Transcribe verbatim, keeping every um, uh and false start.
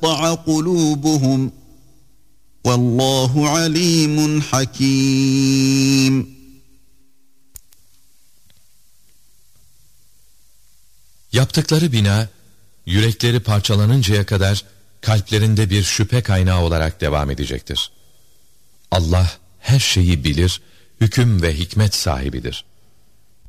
قُلُوبُهُمْ وَاللّٰهُ عَلِيمٌ حَكِيمٌ. Yaptıkları bina, yürekleri parçalanıncaya kadar kalplerinde bir şüphe kaynağı olarak devam edecektir. Allah her şeyi bilir, hüküm ve hikmet sahibidir.